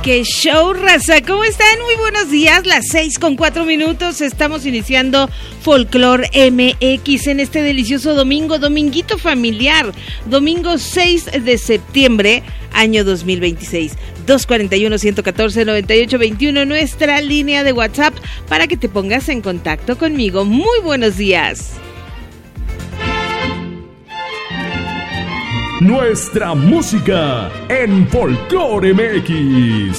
qué show, raza. ¿Cómo están? Muy buenos días. Las 6:04. Estamos iniciando Folklore MX en este delicioso domingo, dominguito familiar. Domingo 6 de septiembre, año 2026. 241-114-9821, nuestra línea de WhatsApp para que te pongas en contacto conmigo. Muy buenos días. Nuestra música en Folklore MX.